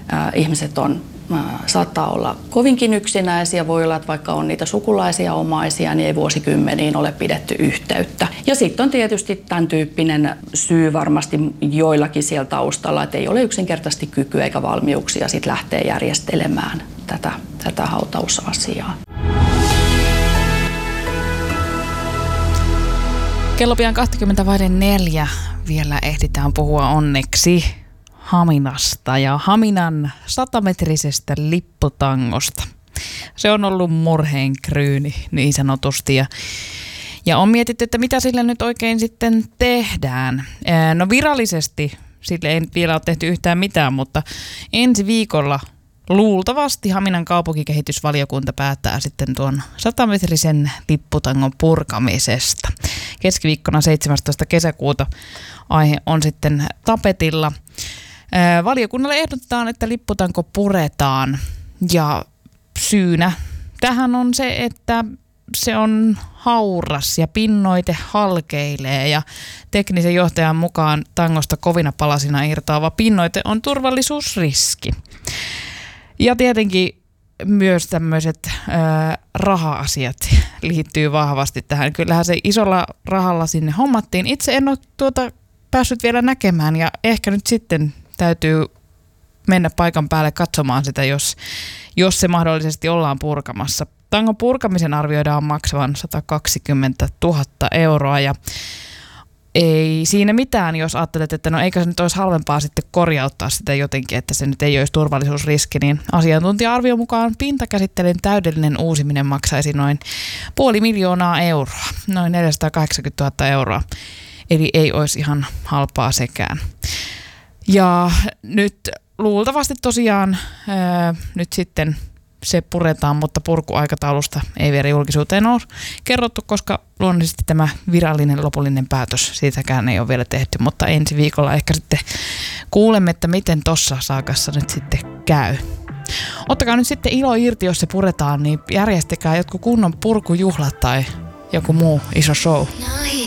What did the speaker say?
ihmiset saattaa olla kovinkin yksinäisiä, voi olla, että vaikka on niitä sukulaisia omaisia, niin ei vuosikymmeniin ole pidetty yhteyttä. Ja sitten on tietysti tämän tyyppinen syy varmasti joillakin siellä taustalla, että ei ole yksinkertaisesti kykyä eikä valmiuksia sit lähteä järjestelemään tätä hautausasiaa. Kello pian 20:04 vielä ehditään puhua onneksi Haminasta ja Haminan 100-metrisestä lipputangosta. Se on ollut murheenkryyni niin sanotusti ja on mietitty, että mitä sillä nyt oikein sitten tehdään. No virallisesti sille ei vielä ole tehty yhtään mitään, mutta ensi viikolla luultavasti Haminan kaupunkikehitysvaliokunta päättää sitten tuon 100-metrisen lipputangon purkamisesta. Keskiviikkona 17. kesäkuuta aihe on sitten tapetilla. Valiokunnalle ehdotetaan, että lipputanko puretaan ja syynä tähän on se, että se on hauras ja pinnoite halkeilee ja teknisen johtajan mukaan tangosta kovina palasina irtoava pinnoite on turvallisuusriski. Ja tietenkin myös tämmöiset raha-asiat liittyy vahvasti tähän. Kyllähän se isolla rahalla sinne hommattiin. Itse en ole päässyt vielä näkemään ja ehkä nyt sitten täytyy mennä paikan päälle katsomaan sitä, jos se mahdollisesti ollaan purkamassa. Tangon purkamisen arvioidaan maksavan 120 000 euroa ja ei siinä mitään, jos ajattelet, että no eikä se nyt olisi halvempaa sitten korjauttaa sitä jotenkin, että se nyt ei olisi turvallisuusriski, niin asiantuntija-arvion mukaan pintakäsittelyn täydellinen uusiminen maksaisi noin 500 000 euroa, noin 480 000 euroa, eli ei olisi ihan halpaa sekään. Ja nyt luultavasti tosiaan nyt sitten se puretaan, mutta purkuaikataulusta ei vielä julkisuuteen ole kerrottu, koska luonnollisesti tämä virallinen lopullinen päätös siitäkään ei ole vielä tehty, mutta ensi viikolla ehkä sitten kuulemme, että miten tossa saakassa nyt sitten käy. Ottakaa nyt sitten ilo irti, jos se puretaan, niin järjestäkää jotkut kunnon purkujuhlat tai joku muu iso show.